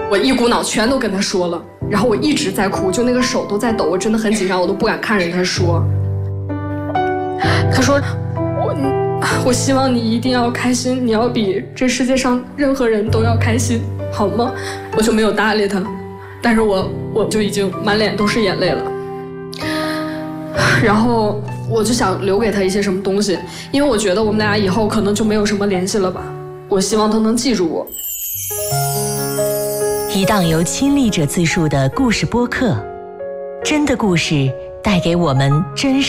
我一股脑全都跟他说了，然后我一直在哭，就那个手都在抖，我真的很紧张，我都不敢看着他说。他说我希望你一定要开心，你要比这世界上任何人都要开心，好吗？我就没有搭理他，但是我就已经满脸都是眼泪了。然后我就想留给他一些什么东西，因为我觉得我们俩以后可能就没有什么联系了吧。我希望他能记住我。 一档由亲历者自述的故事播客，真的故事带给我们真实